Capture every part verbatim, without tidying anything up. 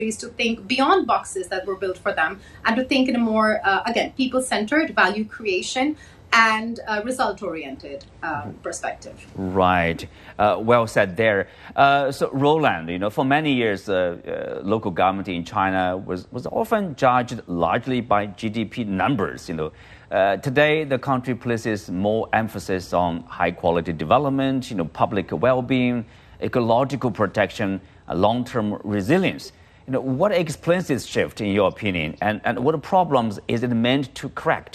to think beyond boxes that were built for them and to think in a more, uh, again, people-centered, value creation and uh, result-oriented uh, perspective. Right. Uh, well said there. Uh, so, Roland, you know, for many years, uh, uh, local government in China was, was often judged largely by G D P numbers. You know, uh, today the country places more emphasis on high-quality development, you know, public well-being, ecological protection, uh, long-term resilience. You know, what explains this shift, in your opinion, and, and what problems is it meant to correct?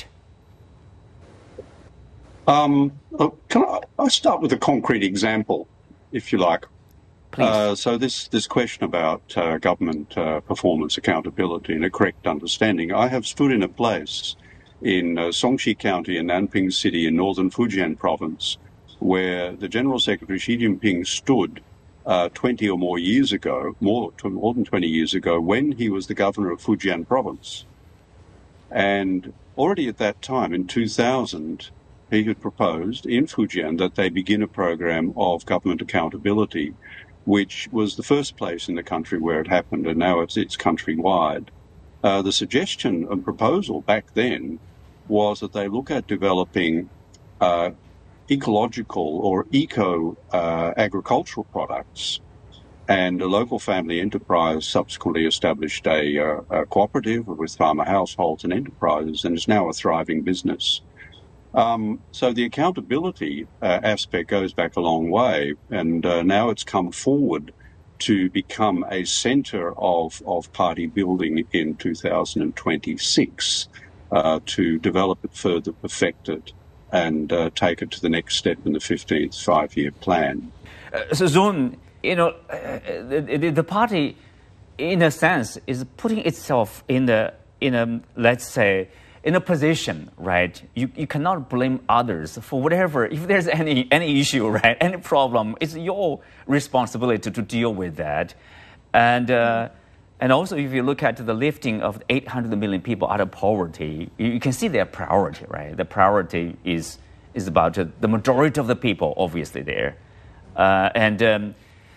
Um, can I, I start with a concrete example, if you like? Please. Uh, so this, this question about uh, government uh, performance accountability and a correct understanding. I have stood in a place in uh, Songxi County in Nanping City in northern Fujian province where the General Secretary Xi Jinping stood uh, twenty or more years ago, more, more than twenty years ago, when he was the governor of Fujian province. And already at that time, in two thousand, he had proposed in Fujian that they begin a program of government accountability, which was the first place in the country where it happened, and now it's, it's countrywide. Uh, the suggestion and proposal back then was that they look at developing uh, ecological or eco-agricultural uh, products, and a local family enterprise subsequently established a, uh, a cooperative with farmer households and enterprises and is now a thriving business. Um, so the accountability uh, aspect goes back a long way, and uh, now it's come forward to become a centre of, of party building in two thousand twenty-six uh, to develop it further, perfect it, and uh, take it to the next step in the fifteenth five-year plan. Uh, so, Zun, you know, uh, the, the party, in a sense, is putting itself in the in a let's say. in a position, right? You you cannot blame others for whatever. If there's any any issue, right, any problem, it's your responsibility to, to deal with that. And uh, and also, if you look at the lifting of eight hundred million people out of poverty, you, you can see their priority, right? The priority is is about uh, the majority of the people, obviously there, uh, and, um,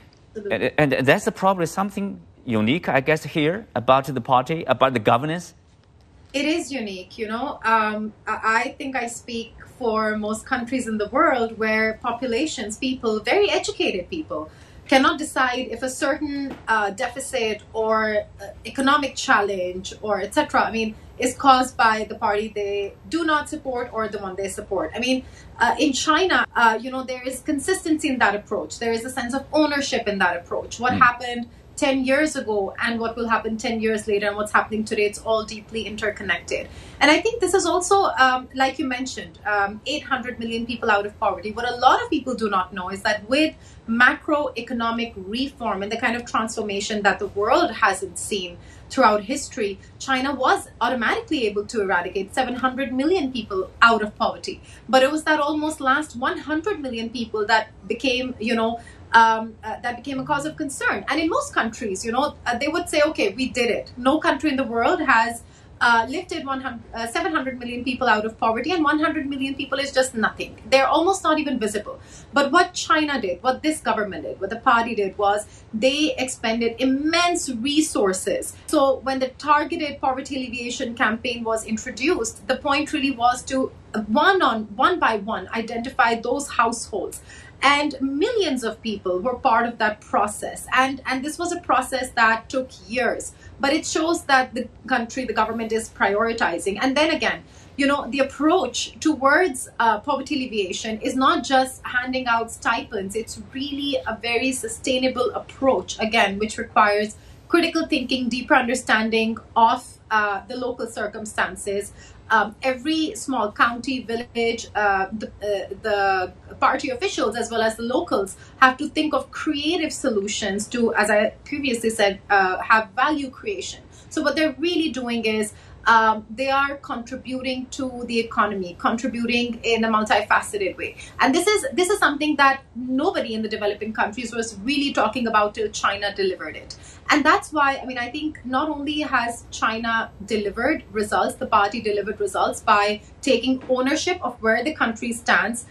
and and that's probably something unique, I guess, here about the party, about the governance. It is unique, you know. Um, I think I speak for most countries in the world where populations, people, very educated people, cannot decide if a certain uh, deficit or uh, economic challenge or et cetera, I mean, is caused by the party they do not support or the one they support. I mean, uh, in China, uh, you know, there is consistency in that approach. There is a sense of ownership in that approach. What mm. happened ten years ago and what will happen ten years later and what's happening today, it's all deeply interconnected. And I think this is also, um, like you mentioned, um, eight hundred million people out of poverty. What a lot of people do not know is that with macroeconomic reform and the kind of transformation that the world hasn't seen throughout history, China was automatically able to eradicate seven hundred million people out of poverty. But it was that almost last one hundred million people that became, you know, Um, uh, that became a cause of concern. And in most countries, you know, uh, they would say, okay, we did it. No country in the world has uh, lifted one hundred, uh, seven hundred million people out of poverty, and one hundred million people is just nothing. They're almost not even visible. But what China did, what this government did, what the party did was they expended immense resources. So when the targeted poverty alleviation campaign was introduced, the point really was to one on one by one identify those households. And millions of people were part of that process. And, and this was a process that took years. But it shows that the country, the government is prioritizing. And then again, you know, the approach towards uh, poverty alleviation is not just handing out stipends. It's really a very sustainable approach, again, which requires critical thinking, deeper understanding of uh, the local circumstances. Um, every small county, village, uh, the, uh, the party officials as well as the locals have to think of creative solutions to, as I previously said, uh, have value creation. So what they're really doing is um, they are contributing to the economy, contributing in a multifaceted way. And this is this is something that nobody in the developing countries was really talking about till China delivered it. And that's why, I mean, I think not only has China delivered results, the party delivered results by taking ownership of where the country stands,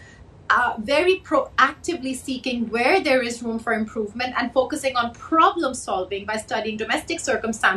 uh, very proactively seeking where there is room for improvement and focusing on problem solving by studying domestic circumstances